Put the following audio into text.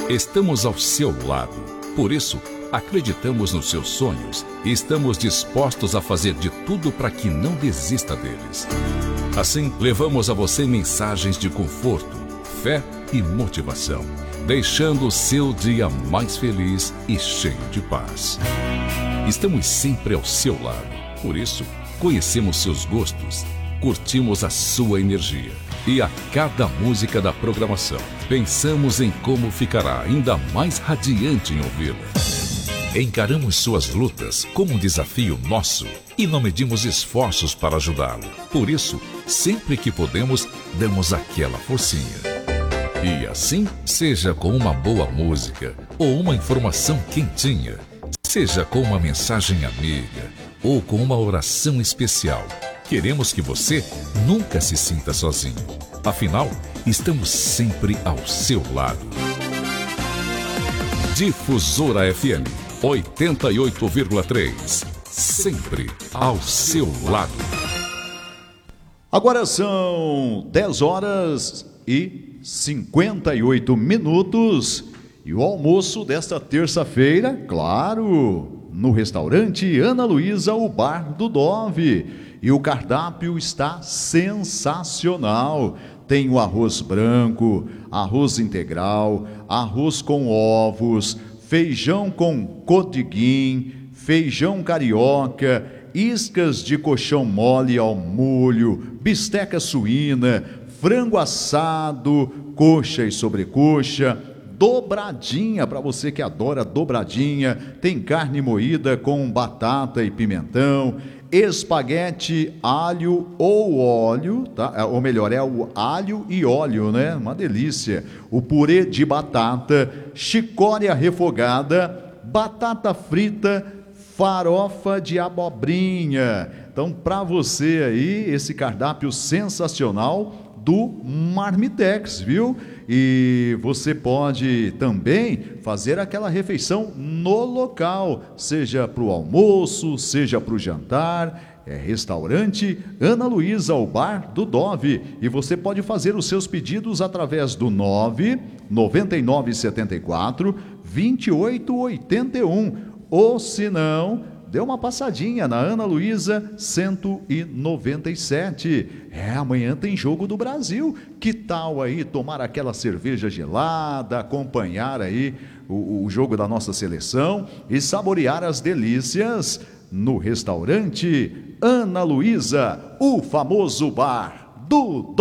Estamos ao seu lado. Por isso, acreditamos nos seus sonhos e estamos dispostos a fazer de tudo para que não desista deles. Assim, levamos a você mensagens de conforto, fé e motivação, deixando o seu dia mais feliz e cheio de paz. Estamos sempre ao seu lado. Por isso, conhecemos seus gostos, curtimos a sua energia e a cada música da programação pensamos em como ficará ainda mais radiante em ouvi-la. Encaramos suas lutas como um desafio nosso e não medimos esforços para ajudá-lo. Por isso, sempre que podemos, damos aquela forcinha. E assim, seja com uma boa música ou uma informação quentinha, seja com uma mensagem amiga ou com uma oração especial, queremos que você nunca se sinta sozinho. Afinal, estamos sempre ao seu lado. Difusora FM 88,3. Sempre ao seu lado. Agora são 10 horas e 58 minutos. E o almoço desta terça-feira, claro, no restaurante Ana Luísa, o Bar do Dove. E o cardápio está sensacional. Tem o arroz branco, arroz integral, arroz com ovos, feijão com codiguim, feijão carioca, iscas de coxão mole ao molho, bisteca suína, frango assado, coxa e sobrecoxa, dobradinha, para você que adora dobradinha, tem carne moída com batata e pimentão, espaguete, alho ou óleo, tá? Ou melhor, é o alho e óleo, né? Uma delícia. O purê de batata, chicória refogada, batata frita, farofa de abobrinha. Então, para você aí, esse cardápio sensacional do Marmitex, viu? E você pode também fazer aquela refeição no local, seja para o almoço, seja para o jantar. É restaurante Ana Luísa, o Bar do Dove. E você pode fazer os seus pedidos através do 99974 2881. Ou se não, dê uma passadinha na Ana Luísa 197. Amanhã tem Jogo do Brasil. Que tal aí tomar aquela cerveja gelada, acompanhar aí o jogo da nossa seleção e saborear as delícias no restaurante Ana Luísa, o famoso Bar do Dove.